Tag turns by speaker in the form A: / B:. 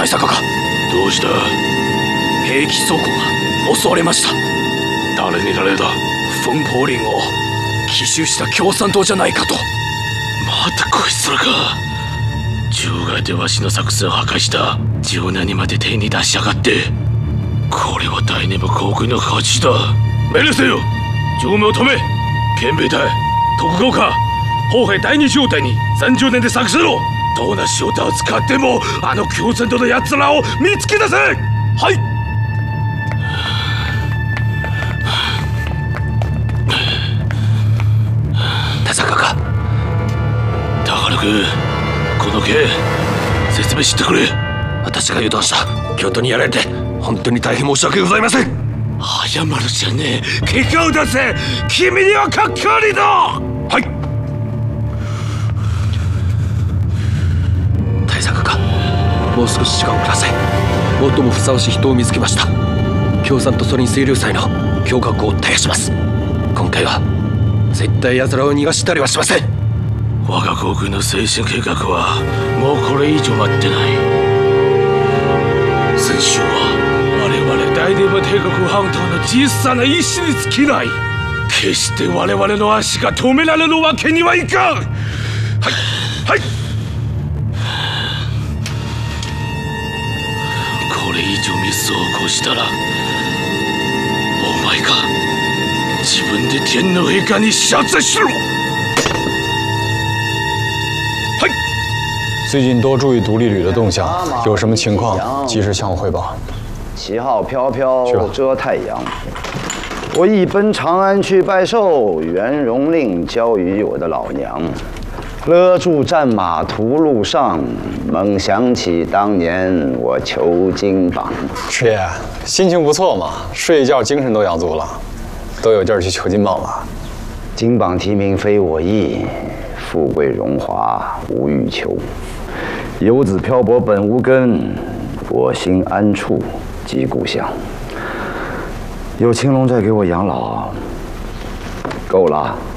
A: 大坂が
B: どうした？
A: 兵器倉庫が襲われました。
B: 誰にられた？
A: フォン・ポーリンを奇襲した共産党じゃないかと。
B: またこいつらか。獣害でわしの作戦を破壊した17人まで手に出しやがって。これは大ネム航空の勝ちだ。命令せよ。乗務を止め。憲兵隊、特攻課、砲兵第二小隊に30年で作せろ。どんな仕事を使ってもあの共産党のやつらを見つけ出せ。
A: はい。
B: 田坂か。宝君、この件説明してくれ。
A: 私が油断した京都にやられて本当に大変申し訳ございません。
B: 謝るじゃねえ。結果を出せ。君にはかっかりだ。
A: はい。大坂か、もう少し時間をください。最もふさわしい人を見つけました。共産とソ連清流祭の胸郭を絶やします。今回は絶対奴らを逃がしたりはしません。
B: 我が航空の精神計画はもうこれ以上待ってない。先週は我々大ネム帝国半島の小さな石に尽きない。決して我々の足が止められるわけにはいかん。はいはい。これ以上ミスを起こしたらお前が自分で天皇陛下に謝罪しろ。
C: 最近多注意独立旅的动向，有什么情况及时向我汇报。
D: 旗号飘飘遮太阳，我一奔长安去拜寿，元荣令交于我的老娘。勒住战马途路上，猛想起当年我求金榜。
C: 师爷，心情不错嘛，睡一觉精神都养足了，都有劲儿去求金榜了。
D: 金榜题名非我意，富贵荣华无欲求。游子漂泊本无根，我心安处即故乡。有青龙在给我养老，够了。